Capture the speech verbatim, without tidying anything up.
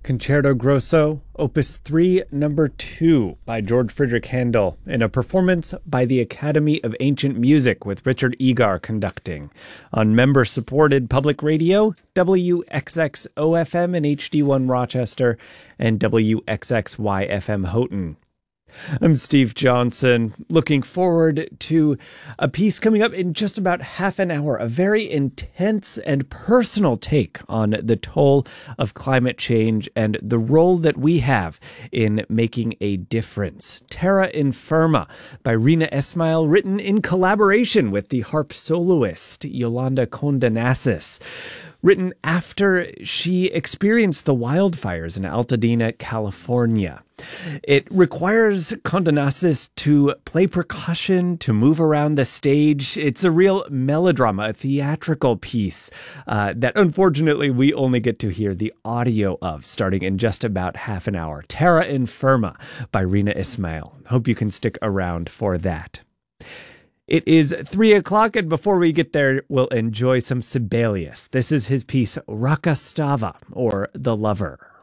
Concerto Grosso, Opus three, Number two by George Friedrich Handel, in a performance by the Academy of Ancient Music with Richard Egar conducting. On member-supported public radio, W X X O F M and H D one Rochester, and W X X Y F M Houghton. I'm Steve Johnson, looking forward to a piece coming up in just about half an hour, a very intense and personal take on the toll of climate change and the role that we have in making a difference. Terra Infirma by Rina Esmail, written in collaboration with the harp soloist Yolanda Condenasis. Written after she experienced the wildfires in Altadena, California. It requires Condenasis to play percussion, to move around the stage. It's a real melodrama, a theatrical piece uh, that unfortunately we only get to hear the audio of starting in just about half an hour. Terra Infirma by Rina Esmail. Hope you can stick around for that. It is three o'clock, and before we get there, we'll enjoy some Sibelius. This is his piece, Rakastava, or The Lover.